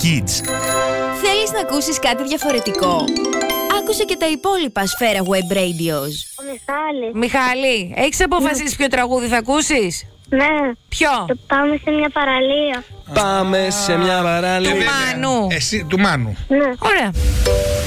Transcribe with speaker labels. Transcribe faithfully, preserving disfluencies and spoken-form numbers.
Speaker 1: Kids.
Speaker 2: Θέλεις να ακούσεις κάτι διαφορετικό? Άκουσε και τα υπόλοιπα Σφαίρα Web Radios.
Speaker 3: Ο Μιχάλης.
Speaker 4: Μιχάλη, έχεις αποφασίσει ποιο τραγούδι θα ακούσεις?
Speaker 3: Ναι.
Speaker 4: Ποιο?
Speaker 3: Το πάμε σε μια παραλία.
Speaker 5: Πάμε σε μια παραλία.
Speaker 4: Του Μάνου.
Speaker 1: Εσύ, του Μάνου.
Speaker 3: Ναι.
Speaker 4: Ωραία.